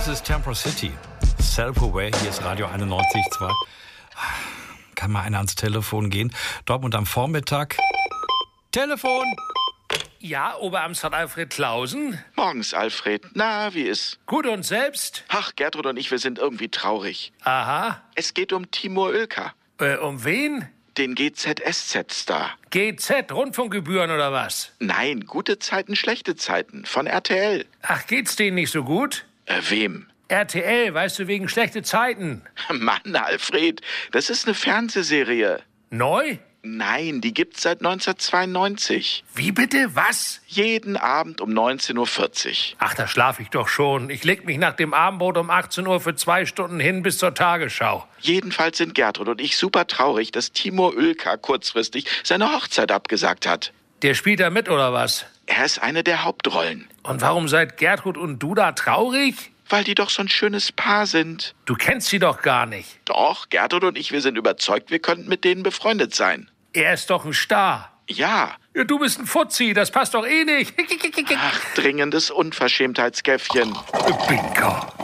ist Temper City. Self-Away, hier ist Radio 91.2. Kann mal einer ans Telefon gehen? Dortmund am Vormittag. Telefon! Ja, Oberamtsrat Alfred Clausen. Morgens, Alfred. Na, wie ist? Gut und selbst? Ach, Gertrud und ich, wir sind irgendwie traurig. Aha. Es geht um Timur Oelker, Um wen? den GZSZ-Star. GZ, Rundfunkgebühren oder was? Nein, gute Zeiten, schlechte Zeiten. Von RTL. Ach, geht's denen nicht so gut? Wem? RTL, weißt du, wegen schlechte Zeiten. Mann, Alfred, das ist eine Fernsehserie. Neu? Nein, die gibt's seit 1992. Wie bitte? Was? Jeden Abend um 19.40 Uhr. Ach, da schlaf ich doch schon. Ich leg mich nach dem Abendbrot um 18 Uhr für 2 Stunden hin bis zur Tagesschau. Jedenfalls sind Gertrud und ich super traurig, dass Timur Oelker kurzfristig seine Hochzeit abgesagt hat. Der spielt da mit, oder was? Er ist eine der Hauptrollen. Und warum seid Gertrud und du da traurig? Weil die doch so ein schönes Paar sind. Du kennst sie doch gar nicht. Doch, Gertrud und ich, wir sind überzeugt, wir könnten mit denen befreundet sein. Er ist doch ein Star. Ja. Ja, du bist ein Fuzzi, das passt doch eh nicht. Ach, dringendes Unverschämtheitskäffchen. Bingo.